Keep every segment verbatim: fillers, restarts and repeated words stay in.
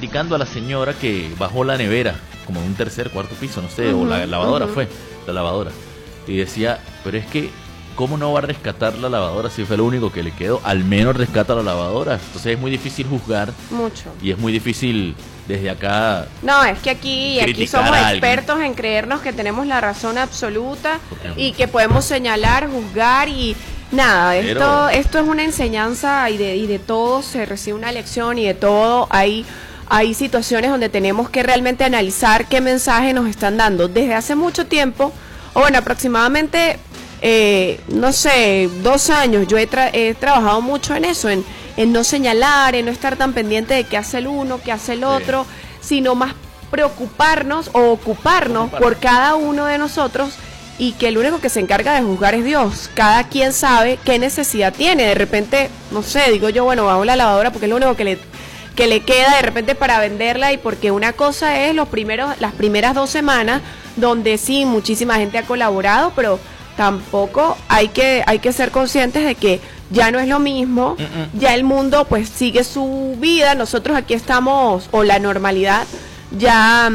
criticando a la señora que bajó la nevera, como de un tercer, cuarto piso, no sé, uh-huh, o la lavadora uh-huh. fue, la lavadora. Y decía, pero es que, ¿cómo no va a rescatar la lavadora si fue lo único que le quedó? Al menos rescata la lavadora. Entonces es muy difícil juzgar. Mucho. Y es muy difícil desde acá. No, es que aquí, aquí somos expertos en creernos que tenemos la razón absoluta y que podemos señalar, juzgar y nada. Pero... Esto, esto es una enseñanza y de, y de todo se recibe una lección y de todo hay, hay situaciones donde tenemos que realmente analizar qué mensaje nos están dando. Desde hace mucho tiempo, o bueno, aproximadamente... Eh, no sé, dos años, yo he, tra he trabajado mucho en eso, en, en no señalar, en no estar tan pendiente de qué hace el uno, qué hace el otro, sí. sino más preocuparnos o ocuparnos Ocupar. por cada uno de nosotros y que el único que se encarga de juzgar es Dios. Cada quien sabe qué necesidad tiene. De repente, no sé, digo yo, bueno, bajo la lavadora porque es lo único que le, que le queda de repente para venderla y porque una cosa es los primeros, las primeras dos semanas donde sí, muchísima gente ha colaborado, pero... tampoco hay que hay que ser conscientes de que ya no es lo mismo, uh-uh. ya el mundo pues sigue su vida, nosotros aquí estamos, o la normalidad, ya,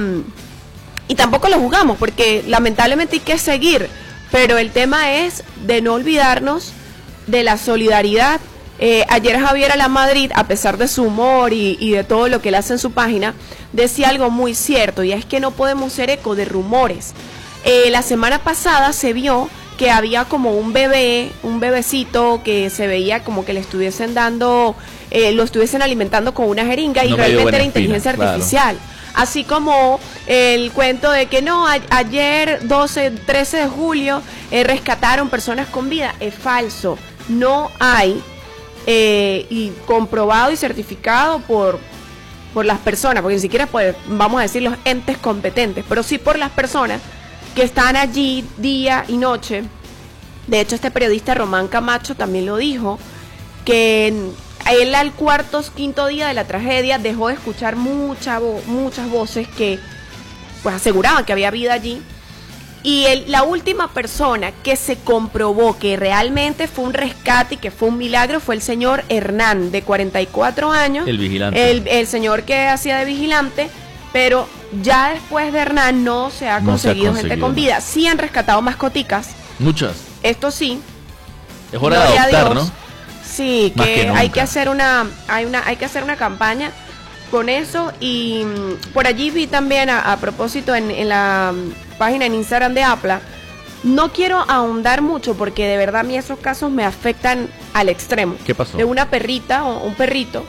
y tampoco lo juzgamos, porque lamentablemente hay que seguir, pero el tema es de no olvidarnos de la solidaridad. Eh, ayer Javier Alamadrid, a pesar de su humor y, y de todo lo que él hace en su página, decía algo muy cierto, y es que no podemos ser eco de rumores. Eh, la semana pasada se vio que había como un bebé, un bebecito que se veía como que le estuviesen dando, eh, lo estuviesen alimentando con una jeringa y no realmente era inteligencia espina, artificial. Claro. Así como el cuento de que no, a ayer doce, trece de julio eh, rescataron personas con vida, es falso. No hay, eh, y comprobado y certificado por, por las personas, porque ni siquiera por, vamos a decir los entes competentes, pero sí por las personas que están allí día y noche. De hecho, este periodista Román Camacho también lo dijo, que él al cuarto, quinto día de la tragedia dejó de escuchar mucha vo muchas voces que pues aseguraban que había vida allí. Y él, la última persona que se comprobó que realmente fue un rescate y que fue un milagro fue el señor Hernán, de cuarenta y cuatro años. El vigilante. El, el señor que hacía de vigilante, pero ya después de Hernán no se ha, no conseguido, se ha conseguido gente con vida. Sí han rescatado mascoticas. Muchas. Esto sí. Es hora de adoptar, ¿no? Sí, que, que hay que hacer una, hay una, hay que hacer una campaña con eso. Y mmm, por allí vi también a, a propósito en, en la página en Instagram de APLA. No quiero ahondar mucho porque de verdad a mí esos casos me afectan al extremo. ¿Qué pasó? De una perrita o un perrito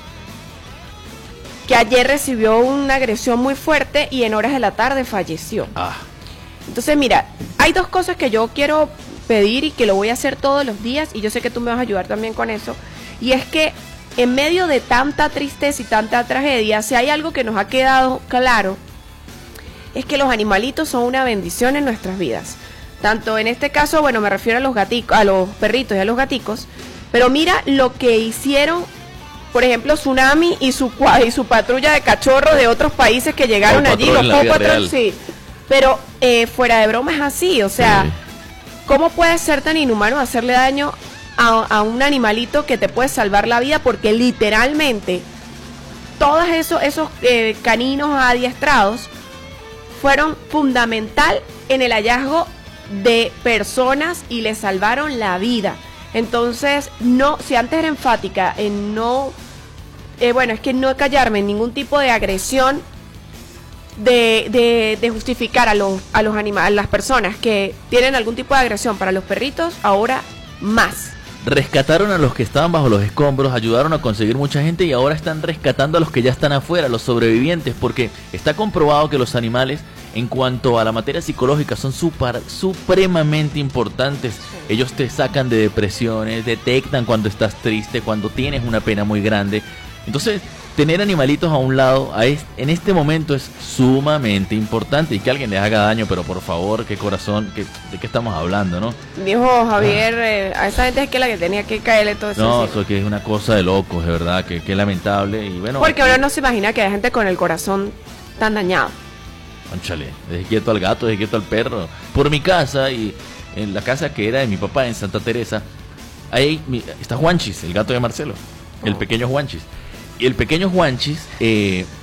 que ayer recibió una agresión muy fuerte y en horas de la tarde falleció. Ah. Entonces, mira, hay dos cosas que yo quiero pedir y que lo voy a hacer todos los días, y yo sé que tú me vas a ayudar también con eso, y es que en medio de tanta tristeza y tanta tragedia, si hay algo que nos ha quedado claro, es que los animalitos son una bendición en nuestras vidas. Tanto en este caso, bueno, me refiero a los gaticos, a los perritos y a los gaticos, pero mira lo que hicieron, por ejemplo, Tsunami y su y su patrulla de cachorros de otros países que llegaron allí, los Paw Patrol, sí. Pero eh, fuera de broma es así, o sea, sí. ¿Cómo puede ser tan inhumano hacerle daño a, a un animalito que te puede salvar la vida? Porque literalmente todos esos, esos eh, caninos adiestrados fueron fundamental en el hallazgo de personas y les salvaron la vida. Entonces, no, si antes era enfática en no, eh, bueno, es que no callarme en ningún tipo de agresión, de, de, de justificar a los, a los animales, a las personas que tienen algún tipo de agresión para los perritos, ahora más. Rescataron a los que estaban bajo los escombros, ayudaron a conseguir mucha gente y ahora están rescatando a los que ya están afuera, los sobrevivientes, porque está comprobado que los animales, en cuanto a la materia psicológica, son super, supremamente importantes. Sí. Ellos te sacan de depresiones, detectan cuando estás triste, cuando tienes una pena muy grande. Entonces, tener animalitos a un lado a es, en este momento es sumamente importante, y que alguien les haga daño, pero por favor, qué corazón, qué, ¿de qué estamos hablando, no? Dijo Javier, ah. eh, a esa gente es que la que tenía que caerle todo eso. No, eso que es una cosa de locos, de verdad, que, que lamentable. Y bueno, porque ahora no se imagina que hay gente con el corazón tan dañado. Cónchale, deje quieto al gato, deje quieto al perro. Por mi casa y en la casa que era de mi papá en Santa Teresa, ahí está Juanchis, el gato de Marcelo, oh. el pequeño Juanchis. Y el pequeño Juanchis, eh,